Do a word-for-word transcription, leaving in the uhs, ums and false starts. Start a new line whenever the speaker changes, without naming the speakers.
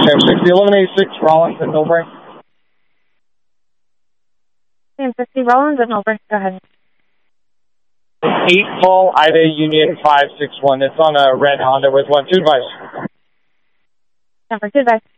Sam sixty, eleven eighty-six, Rollins at Millbrae.
Sam sixty, Rollins at Millbrae. Go ahead.
eight Paul Ida Union five six one. It's on a red Honda with one two advice.
Number two advice.